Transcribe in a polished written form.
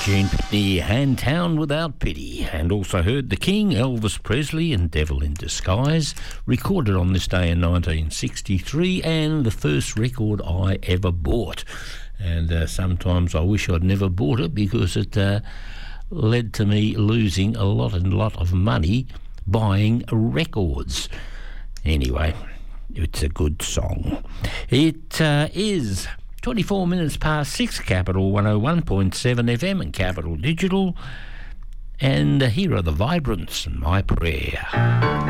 Gene Pitney, Hand Town Without Pity, and also heard The King, Elvis Presley and Devil in Disguise, recorded on this day in 1963, and the first record I ever bought. And sometimes I wish I'd never bought it because it led to me losing a lot of money buying records. Anyway, it's a good song. It is 24 minutes past 6, Capital 101.7 FM and Capital Digital. And here are the Vibrants, My Prayer.